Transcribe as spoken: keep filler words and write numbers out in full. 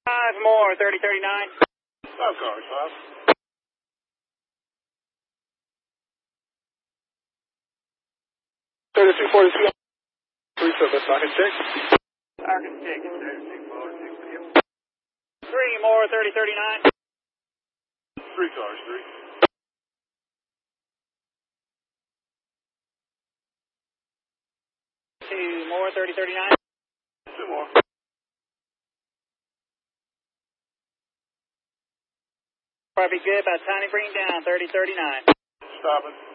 Five more, thirty thirty-nine. Five cars, five. thirty-two forty-two. Three seven, Arkin six. Arkin six, thirty-two forty-two for you. Three more, thirty thirty-nine. Three cars, three. Two more, thirty thirty-nine. Two more. Probably good, about time to bring down, thirty thirty-nine. Stopping.